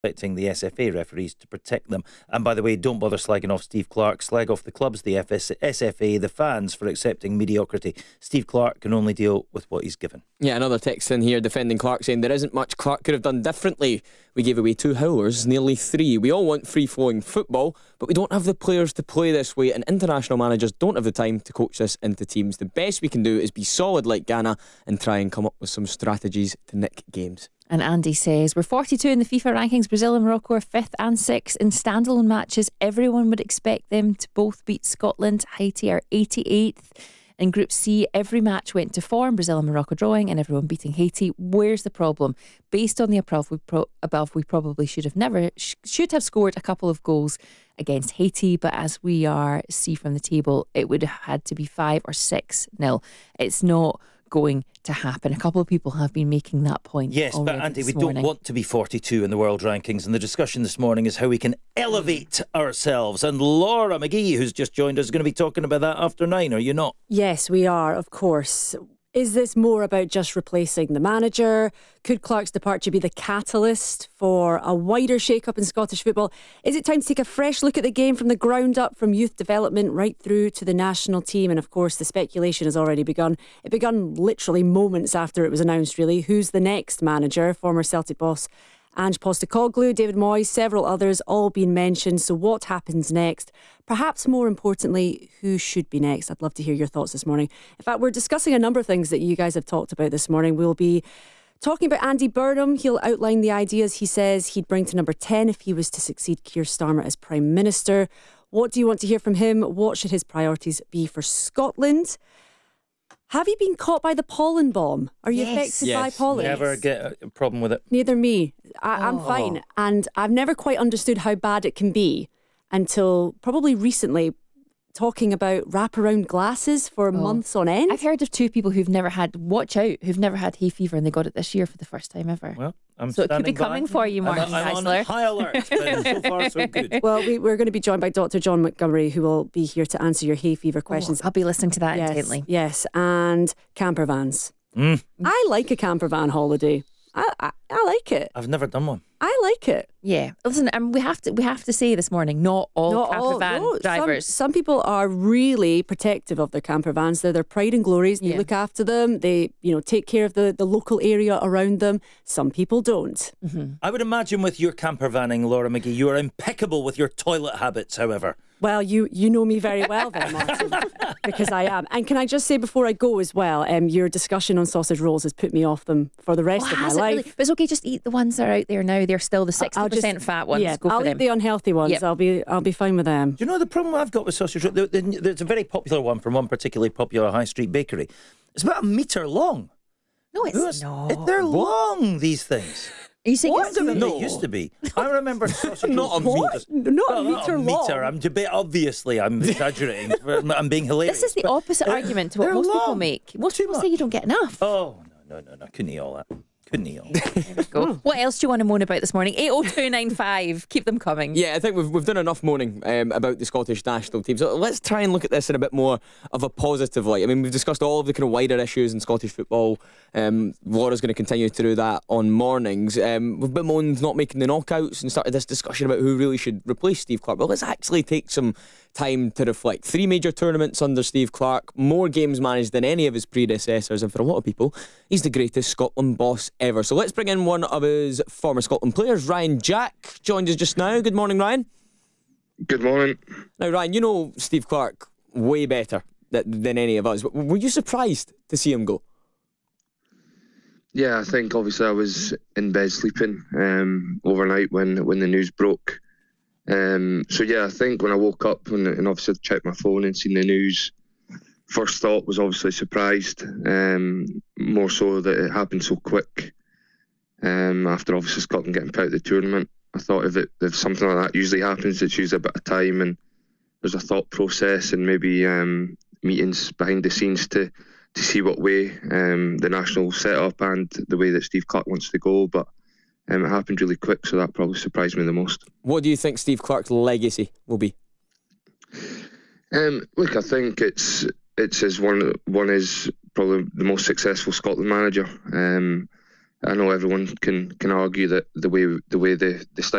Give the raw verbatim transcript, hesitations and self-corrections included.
expecting the S F A referees to protect them. And by the way, don't bother slagging off Steve Clarke. Slag off the clubs, the F S, S F A, the fans for accepting mediocrity. Steve Clarke can only deal with what he's given. Yeah, another text in here defending Clarke, saying there isn't much Clarke could have done differently. We gave away two howlers, nearly three. We all want free-flowing football, but we don't have the players to play this way, and international managers don't have the time to coach this into teams. The best we can do is be solid like Ghana and try and come up with some strategies to nick games. And Andy says, we're forty-two in the FIFA rankings. Brazil and Morocco are fifth and sixth. In standalone matches, everyone would expect them to both beat Scotland. Haiti are eighty-eighth. In Group C, every match went to form. Brazil and Morocco drawing and everyone beating Haiti. Where's the problem? Based on the above, we, pro- above, we probably should have never sh- should have scored a couple of goals against Haiti. But as we are see from the table, it would have had to be five or six nil. It's not going to happen. A couple of people have been making that point. Yes, but Andy, we morning. don't want to be forty-two in the world rankings, and the discussion this morning is how we can elevate ourselves. And Laura McGee, who's just joined us, is going to be talking about that after nine, are you not? Yes, we are, of course. Is this more about just replacing the manager? Could Clarke's departure be the catalyst for a wider shake-up in Scottish football? Is it time to take a fresh look at the game from the ground up, from youth development right through to the national team? And of course, the speculation has already begun. It began literally moments after it was announced, really. Who's the next manager? Former Celtic boss Ange Postecoglou, David Moyes, several others, all been mentioned. So what happens next? Perhaps more importantly, who should be next? I'd love to hear your thoughts this morning. In fact, we're discussing a number of things that you guys have talked about this morning. We'll be talking about Andy Burnham. He'll outline the ideas he says he'd bring to number ten if he was to succeed Keir Starmer as Prime Minister. What do you want to hear from him? What should his priorities be for Scotland? Have you been caught by the pollen bomb? Are you Yes. affected Yes. by pollen? Never get a problem with it. Neither me. I, I'm Oh. fine. And I've never quite understood how bad it can be until probably recently, talking about wraparound glasses for Oh. months on end. I've heard of two people who've never had, watch out, who've never had hay fever, and they got it this year for the first time ever. Well, I'm So it could be standing by. coming for you, Martin I'm, I'm on Geisler. high alert, but so far so good. Well, we, we're going to be joined by Doctor John Montgomery, who will be here to answer your hay fever questions. Oh, I'll be listening to that yes, intently. yes, and camper vans. Mm. I like a camper van holiday. I, I, I like it. I've never done one. I like it. Yeah, listen, um, we have to we have to say this morning, not all Not camper all- van no, drivers. Some, some people are really protective of their camper vans. They're their pride and glories. They Yeah. look after them. They, you know, take care of the, the local area around them. Some people don't. Mm-hmm. I would imagine with your camper vanning, Laura McGee, you are impeccable with your toilet habits, however. Well, you you know me very well there, Martin, because I am. And can I just say before I go as well, um, your discussion on sausage rolls has put me off them for the rest Oh, of my has it life. really? But it's okay, just eat the ones that are out there now. They're still the sixty I'll just- percent fat ones. Yeah, Go for I'll them. eat the unhealthy ones. Yep. I'll be I'll be fine with them. Do you know the problem I've got with sausage roll? There's a very popular one from one particularly popular high street bakery. It's about a metre long. no, Who it's is- no. it- They're long, these things. Are you saying Longer it's than no? they used to be. I remember sausage Not rolls. a from metre. just- Not well, a not metre a long. metre. I'm deba- obviously I'm exaggerating. I'm being hilarious. This is the but opposite they're- argument to what they're most people long. make. Most Too people much. say you don't get enough. Oh no no no no! Couldn't eat all that. Couldn't eat all that. Go. What else do you want to moan about this morning? eight oh two nine five. Keep them coming. Yeah, I think we've we've done enough moaning um, about the Scottish national team. So let's try and look at this in a bit more of a positive light. I mean, we've discussed all of the kind of wider issues in Scottish football. Um, Laura's going to continue to do that on mornings. Um, we've bemoaned not making the knockouts and started this discussion about who really should replace Steve Clarke. Well, let's actually take some time to reflect. Three major tournaments under Steve Clarke, more games managed than any of his predecessors, and for a lot of people, he's the greatest Scotland boss ever. So let's bring in one of his former Scotland players. Ryan Jack joined us just now. Good morning, Ryan. Good morning. Now, Ryan, you know Steve Clarke way better th- than any of us. Were you surprised to see him go? Yeah, I think obviously I was in bed sleeping um, overnight when, when the news broke. Um, so yeah, I think when I woke up and, and obviously checked my phone and seen the news, first thought was obviously surprised. Um, more so that it happened so quick. Um, after obviously Scotland getting out of the tournament, I thought if it if something like that usually happens, it's usually a bit of time and there's a thought process and maybe um, meetings behind the scenes to. to see what way um, the national set up and the way that Steve Clarke wants to go. But um, it happened really quick, so that probably surprised me the most. What do you think Steve Clarke's legacy will be? Um, look, I think it's it's as one one is probably the most successful Scotland manager. Um, I know everyone can can argue that the way the way the the style